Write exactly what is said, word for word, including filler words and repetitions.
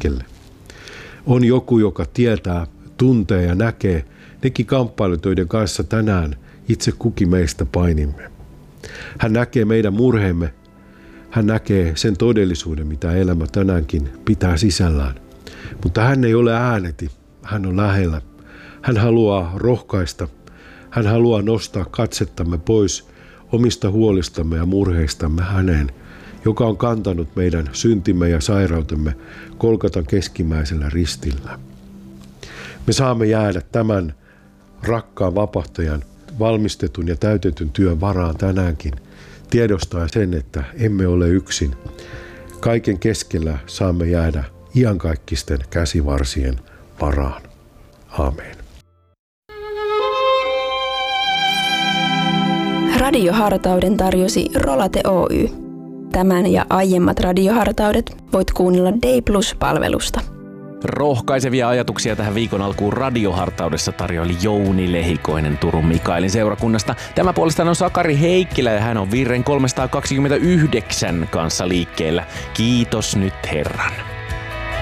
keskelle. On joku, joka tietää, tuntee ja näkee nekin kamppailut, joiden kanssa tänään itse kukin meistä painimme. Hän näkee meidän murheemme. Hän näkee sen todellisuuden, mitä elämä tänäänkin pitää sisällään. Mutta hän ei ole ääneti. Hän on lähellä. Hän haluaa rohkaista. Hän haluaa nostaa katsettamme pois omista huolistamme ja murheistamme häneen, joka on kantanut meidän syntimme ja sairautemme Golgatan keskimmäisellä ristillä. Me saamme jäädä tämän rakkaan vapahtajan valmistetun ja täytetyn työn varaan tänäänkin, tiedostaen sen, että emme ole yksin. Kaiken keskellä saamme jäädä iankaikkisten käsivarsien varaan. Aamen. Radiohartauden tarjosi Rolate Oy. Tämän ja aiemmat radiohartaudet voit kuunnella Day Plus-palvelusta. Rohkaisevia ajatuksia tähän viikon alkuun radiohartaudessa tarjoili Jouni Lehikoinen Turun Mikaelin seurakunnasta. Tämä puolestaan on Sakari Heikkilä ja hän on Virren kolmesataakaksikymmentäyhdeksän kanssa liikkeellä. Kiitos nyt Herran.